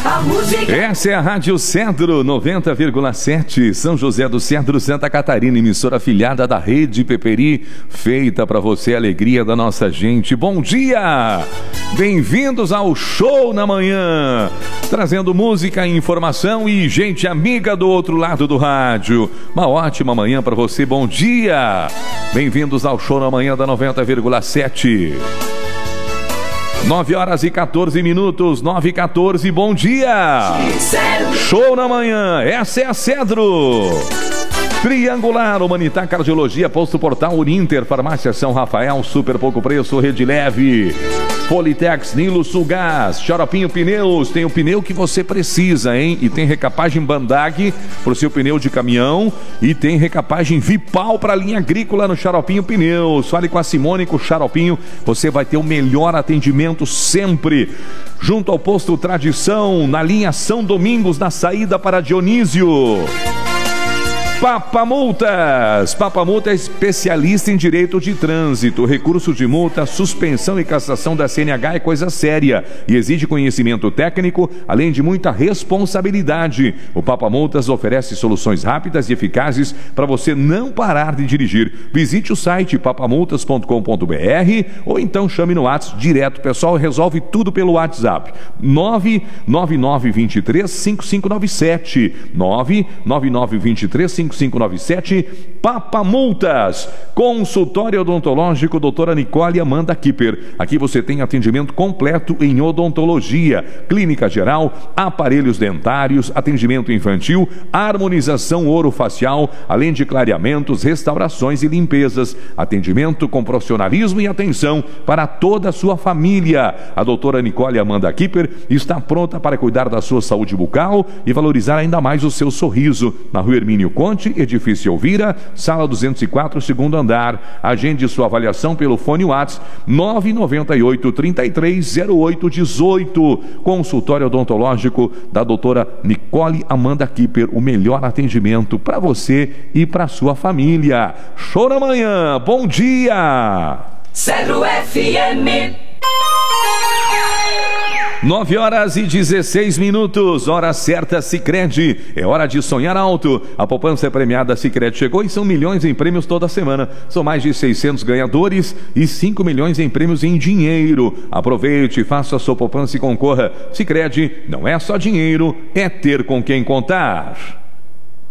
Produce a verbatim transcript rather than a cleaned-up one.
A música. Essa é a Rádio Cedro noventa vírgula sete, São José do Cedro, Santa Catarina, emissora afiliada da Rede Peperi, feita para você, a alegria da nossa gente. Bom dia! Bem-vindos ao Show na Manhã, trazendo música, informação e gente amiga do outro lado do rádio. Uma ótima manhã para você, bom dia! Bem-vindos ao Show na Manhã da noventa vírgula sete. nove horas e quatorze minutos, nove e quatorze, bom dia! Show na Manhã, essa é a Cedro. Triangular, Humanitar Cardiologia, Posto Portal, Uninter, Farmácia São Rafael, Super Pouco Preço, Rede Leve, Politex, Nilo, Sulgás, Xaropinho Pneus, tem o pneu que você precisa, hein? E tem recapagem Bandag para o seu pneu de caminhão e tem recapagem Vipal para a linha agrícola no Xaropinho Pneus. Fale com a Simone, com o Xaropinho, você vai ter o melhor atendimento sempre. Junto ao Posto Tradição, na linha São Domingos, na saída para Dionísio. Papa Multas. Papa Multa é especialista em direito de trânsito, recurso de multa, suspensão e cassação da C N H é coisa séria e exige conhecimento técnico, além de muita responsabilidade. O Papa Multas oferece soluções rápidas e eficazes para você não parar de dirigir. Visite o site papamultas ponto com ponto br ou então chame no WhatsApp direto. O pessoal resolve tudo pelo WhatsApp. nove nove nove dois três cinco cinco nove sete nove nove nove dois três cinco cinco nove sete. Papa Multas. Consultório odontológico doutora Nicole Amanda Kipper. Aqui você tem atendimento completo em odontologia, clínica geral, aparelhos dentários, atendimento infantil, harmonização orofacial, além de clareamentos, restaurações e limpezas. Atendimento com profissionalismo e atenção para toda a sua família. A doutora Nicole Amanda Kipper está pronta para cuidar da sua saúde bucal e valorizar ainda mais o seu sorriso. Na Rua Hermínio Conte, Edifício Elvira, sala duzentos e quatro, segundo andar. Agende sua avaliação pelo fone WhatsApp nove nove oito, três três zero oito um oito. Consultório odontológico da doutora Nicole Amanda Kipper, o melhor atendimento para você e para sua família. Show na Manhã, bom dia! Cedro F M. nove horas e dezesseis minutos, hora certa Sicredi, é hora de sonhar alto. A poupança premiada Sicredi chegou e são milhões em prêmios toda semana. São mais de seiscentos ganhadores e cinco milhões em prêmios em dinheiro. Aproveite, faça a sua poupança e concorra. Sicredi não é só dinheiro, é ter com quem contar.